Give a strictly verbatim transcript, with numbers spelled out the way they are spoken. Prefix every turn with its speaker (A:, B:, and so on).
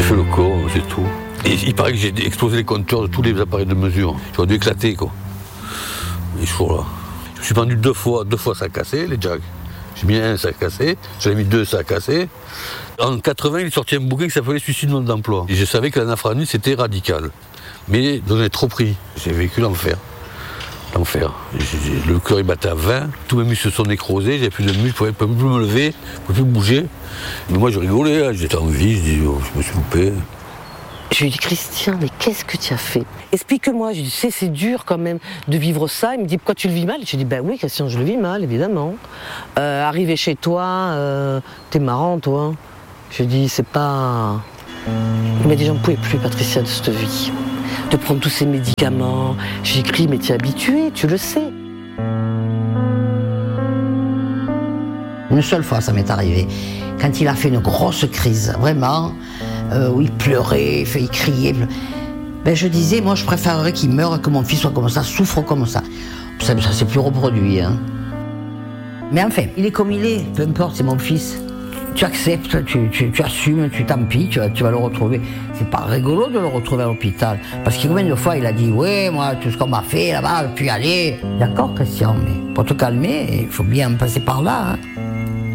A: J'ai fait le corps, c'est tout. Et il paraît que j'ai explosé les compteurs de tous les appareils de mesure. J'aurais dû éclater, quoi. Et je suis là. Je me suis pendu deux fois, deux fois ça a cassé, les jacks. J'ai mis un, ça a cassé. J'en ai mis deux, ça a cassé. En quatre-vingts, il est sorti un bouquin qui s'appelait Suicide mode d'emploi. Et je savais que l'anaphranie, c'était radical. Mais j'en ai trop pris. J'ai vécu l'enfer. L'enfer. Le cœur, il battait à vingt. Tous mes muscles se sont nécrosés. J'avais plus de muscles, je ne pouvais plus me lever, je ne pouvais plus bouger. Mais moi, je rigolais. Hein. J'étais en vie. Je dis, oh, je me suis loupé.
B: Je lui dis, Christian, mais qu'est-ce que tu as fait? Explique-moi. Je lui dis, c'est, c'est dur quand même de vivre ça. Il me dit, pourquoi tu le vis mal? Je lui dis, ben oui, Christian, je le vis mal, évidemment. Euh, arriver chez toi, euh, t'es marrant, toi. Je lui dis, c'est pas... Il m'a dit, j'en pouvais plus, Patricia, de cette vie. De prendre tous ces médicaments. J'ai écrit, mais tu es habitué, tu le sais.
C: Une seule fois, ça m'est arrivé. Quand il a fait une grosse crise, vraiment, euh, où il pleurait, il criait. Ben, je disais, moi, je préférerais qu'il meure que mon fils soit comme ça, souffre comme ça. Ça ne s'est plus reproduit. Hein. Mais enfin, il est comme il est, peu importe, c'est mon fils. Tu acceptes, tu, tu, tu assumes, tu tant pis, tu vas, tu vas le retrouver. C'est pas rigolo de le retrouver à l'hôpital. Parce que combien de fois il a dit, ouais, moi, tout ce qu'on m'a fait là-bas, je peux y aller. D'accord, Christian, mais pour te calmer, il faut bien passer par là. Hein.